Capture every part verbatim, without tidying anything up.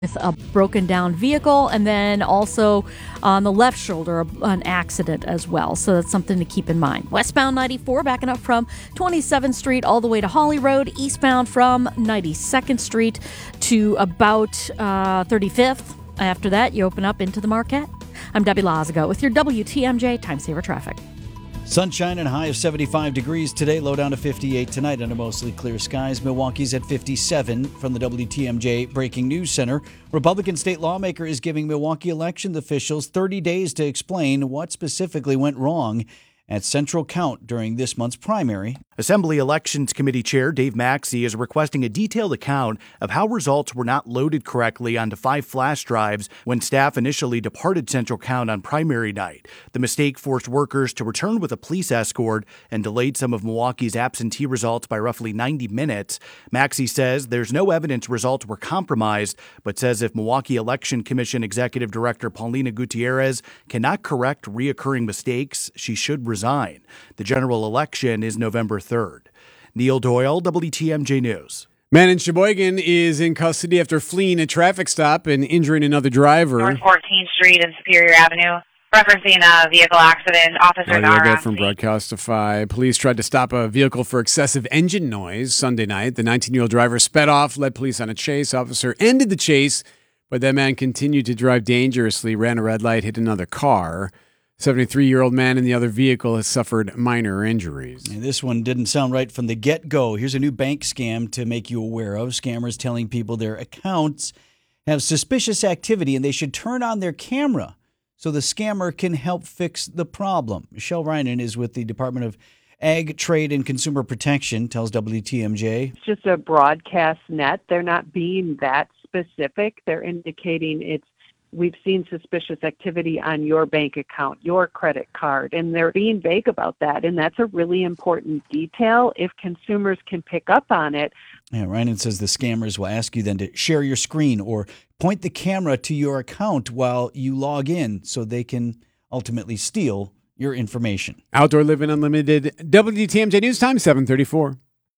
with a broken down vehicle, and then also on the left shoulder, an accident as well. So that's something to keep in mind. Westbound ninety-four backing up from twenty-seventh Street all the way to Holly Road. Eastbound from ninety-second Street to about uh, thirty-fifth. After that, you open up into the Marquette. I'm Debbie Lazago with your W T M J Time Saver Traffic. Sunshine and a high of seventy-five degrees today, low down to fifty-eight tonight under mostly clear skies. Milwaukee's at fifty-seven. From the W T M J Breaking News Center, Republican state lawmaker is giving Milwaukee election officials thirty days to explain what specifically went wrong at Central Count during this month's primary. Assembly Elections Committee Chair Dave Maxey is requesting a detailed account of how results were not loaded correctly onto five flash drives when staff initially departed Central Count on primary night. The mistake forced workers to return with a police escort and delayed some of Milwaukee's absentee results by roughly ninety minutes. Maxey says there's no evidence results were compromised, but says if Milwaukee Election Commission Executive Director Paulina Gutierrez cannot correct reoccurring mistakes, she should resign. The general election is November third. Neil Doyle, W T M J News. Man in Sheboygan is in custody after fleeing a traffic stop and injuring another driver. North fourteenth Street and Superior Avenue. Referencing a vehicle accident, officers Audio are get on from scene. Broadcastify. Police tried to stop a vehicle for excessive engine noise Sunday night. The nineteen-year-old driver sped off, led police on a chase. Officer ended the chase, but that man continued to drive dangerously, ran a red light, hit another car. seventy-three-year-old man in the other vehicle has suffered minor injuries. And this one didn't sound right from the get-go. Here's a new bank scam to make you aware of. Scammers telling people their accounts have suspicious activity and they should turn on their camera so the scammer can help fix the problem. Michelle Reinen is with the Department of Ag, Trade, and Consumer Protection, tells W T M J. It's just a broadcast net. They're not being that specific. They're indicating it's we've seen suspicious activity on your bank account, your credit card, and they're being vague about that. And that's a really important detail. If consumers can pick up on it. Yeah, Ryan says the scammers will ask you then to share your screen or point the camera to your account while you log in so they can ultimately steal your information. Outdoor Living Unlimited, W T M J News Time, seven thirty-four.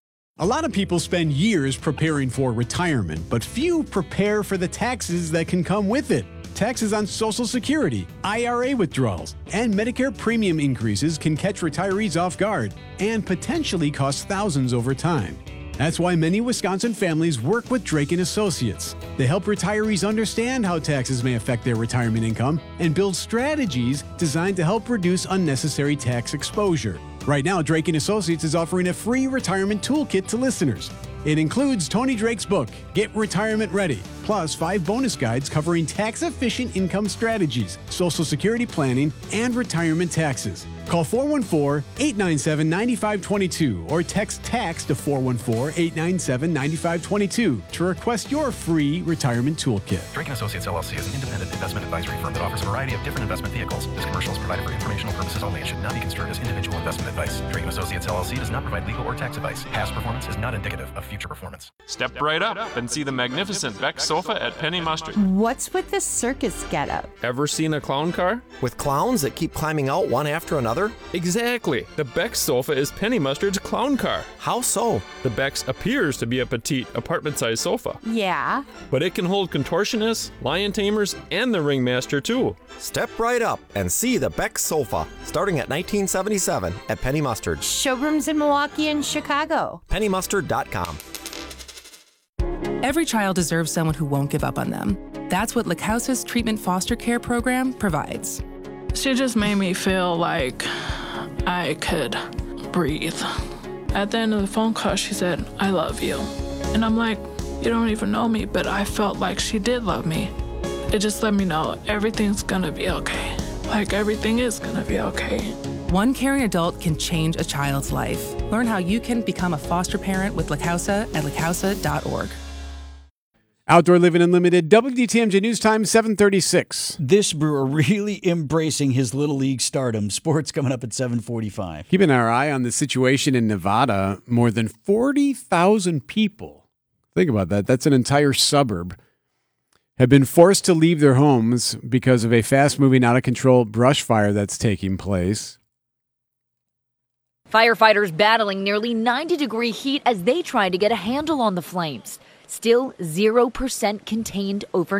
A lot of people spend years preparing for retirement, but few prepare for the taxes that can come with it. Taxes on Social Security, I R A withdrawals, and Medicare premium increases can catch retirees off guard and potentially cost thousands over time. That's why many Wisconsin families work with Drake and Associates. They help retirees understand how taxes may affect their retirement income and build strategies designed to help reduce unnecessary tax exposure. Right now, Drake and Associates is offering a free retirement toolkit to listeners. It includes Tony Drake's book, Get Retirement Ready, plus five bonus guides covering tax-efficient income strategies, Social Security planning, and retirement taxes. Call four one four, eight nine seven, nine five two two or text TAX to four one four, eight nine seven, nine five two two to request your free retirement toolkit. Drake and Associates L L C is an independent investment advisory firm that offers a variety of different investment vehicles. This commercial is provided for informational purposes only and should not be construed as individual investment advice. Drake and Associates L L C does not provide legal or tax advice. Past performance is not indicative of future performance. Step right up and see the magnificent Beck's sofa at Penny Mustard. What's with this circus getup? Ever seen a clown car? With clowns that keep climbing out one after another? Exactly. The Beck's sofa is Penny Mustard's clown car. How so? The Beck's appears to be a petite, apartment-sized sofa. Yeah. But it can hold contortionists, lion tamers, and the ringmaster too. Step right up and see the Beck's sofa, starting at nineteen seventy-seven at Penny Mustard. Showrooms in Milwaukee and Chicago. penny mustard dot com. Every child deserves someone who won't give up on them. That's what LaCausa's Treatment Foster Care program provides. She just made me feel like I could breathe. At the end of the phone call, she said, "I love you." And I'm like, you don't even know me, but I felt like she did love me. It just let me know everything's gonna be okay. Like everything is gonna be okay. One caring adult can change a child's life. Learn how you can become a foster parent with LaCausa at lacausa dot org. Outdoor Living Unlimited, W T M J News Time, seven thirty-six. This brewer really embracing his Little League stardom. Sports coming up at seven forty-five. Keeping our eye on the situation in Nevada, more than forty thousand people, think about that, that's an entire suburb, have been forced to leave their homes because of a fast-moving, out-of-control brush fire that's taking place. Firefighters battling nearly ninety degree heat as they try to get a handle on the flames. Still zero percent contained overnight.